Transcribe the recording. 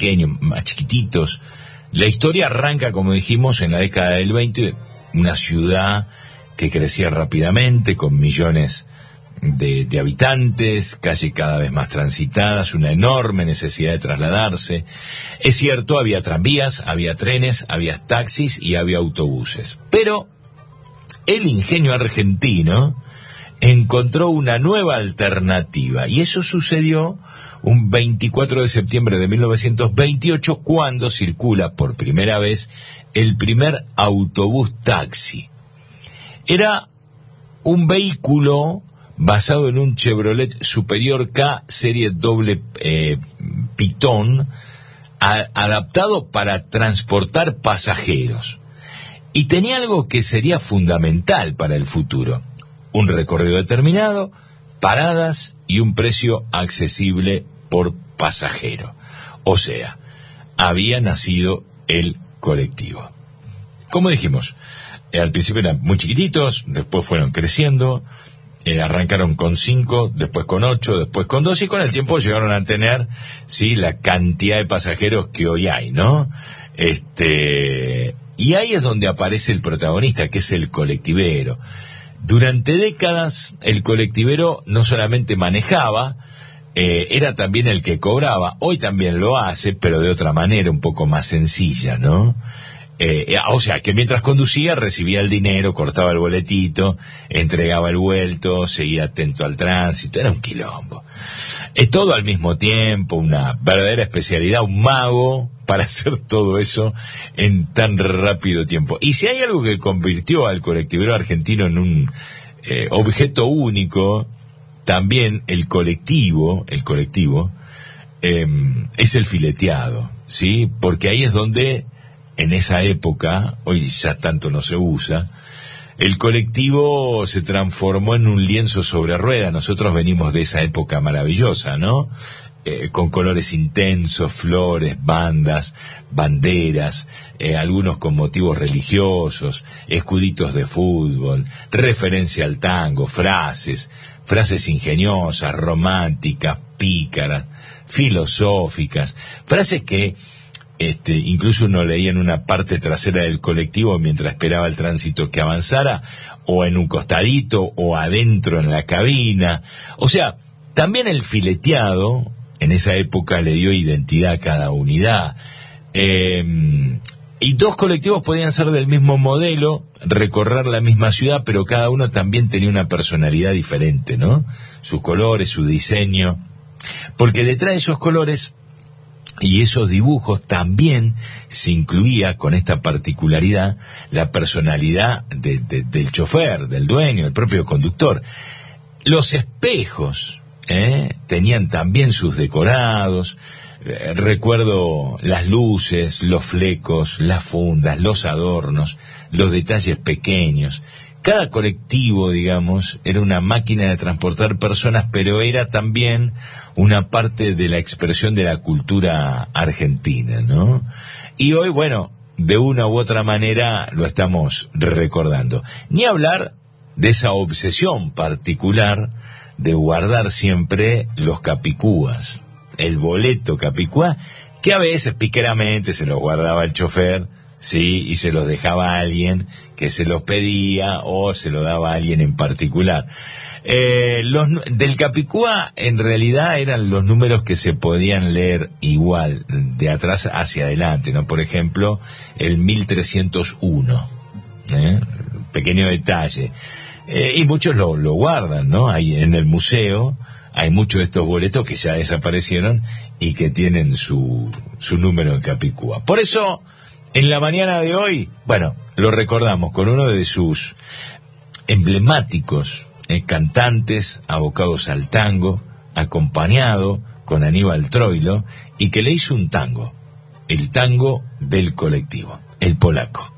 pequeños, más chiquititos. La historia arranca, como dijimos, en la década del 20, una ciudad que crecía rápidamente, con millones de habitantes, calles cada vez más transitadas, una enorme necesidad de trasladarse. Es cierto, había tranvías, había trenes, había taxis y había autobuses. Pero el ingenio argentino encontró una nueva alternativa, y eso sucedió un 24 de septiembre de 1928, cuando circula por primera vez el primer autobús taxi. Era un vehículo basado en un Chevrolet Superior K serie doble pitón, adaptado para transportar pasajeros. Y tenía algo que sería fundamental para el futuro: un recorrido determinado, paradas y un precio accesible por pasajero. O sea, había nacido el colectivo. Como dijimos, al principio eran muy chiquititos, después fueron creciendo, arrancaron con 5, después con 8, después con 2, y con el tiempo llegaron a tener, sí, la cantidad de pasajeros que hoy hay, ¿no? Y ahí es donde aparece el protagonista, que es el colectivero. Durante décadas, el colectivero no solamente manejaba, era también el que cobraba. Hoy también lo hace, pero de otra manera, un poco más sencilla, ¿no? O sea, que mientras conducía recibía el dinero, cortaba el boletito, entregaba el vuelto, seguía atento al tránsito. Era un quilombo. Todo al mismo tiempo, una verdadera especialidad, un mago para hacer todo eso en tan rápido tiempo. Y si hay algo que convirtió al colectivero argentino en un objeto único, también el colectivo es el fileteado, ¿sí? Porque ahí es donde, en esa época, hoy ya tanto no se usa, el colectivo se transformó en un lienzo sobre ruedas. Nosotros venimos de esa época maravillosa, ¿no? Con colores intensos, flores, bandas, banderas, algunos con motivos religiosos, escuditos de fútbol, referencia al tango, frases ingeniosas, románticas, pícaras, filosóficas, frases que incluso uno leía en una parte trasera del colectivo mientras esperaba el tránsito que avanzara, o en un costadito, o adentro en la cabina. O sea, también el fileteado en esa época le dio identidad a cada unidad. Y dos colectivos podían ser del mismo modelo, recorrer la misma ciudad, pero cada uno también tenía una personalidad diferente, ¿no? Sus colores, su diseño. Porque detrás de esos colores y esos dibujos también se incluía, con esta particularidad, la personalidad del chofer, del dueño, del propio conductor. Los espejos tenían también sus decorados. Recuerdo las luces, los flecos, las fundas, los adornos, los detalles pequeños. Cada colectivo, digamos, era una máquina de transportar personas, pero era también una parte de la expresión de la cultura argentina, ¿no? Y hoy, bueno, de una u otra manera lo estamos recordando. Ni hablar de esa obsesión particular de guardar siempre los capicúas, el boleto capicúa, que a veces piqueramente se los guardaba el chofer, sí, y se los dejaba a alguien que se los pedía, o se lo daba a alguien en particular. Del capicúa en realidad eran los números que se podían leer igual, de atrás hacia adelante, ¿no? Por ejemplo, el 1301, pequeño detalle. Y muchos lo guardan, ¿no? Ahí en el museo hay muchos de estos boletos que ya desaparecieron y que tienen su número en capicúa. Por eso, en la mañana de hoy, bueno, lo recordamos con uno de sus emblemáticos cantantes abocados al tango, acompañado con Aníbal Troilo, y que le hizo un tango, el tango del colectivo, el polaco.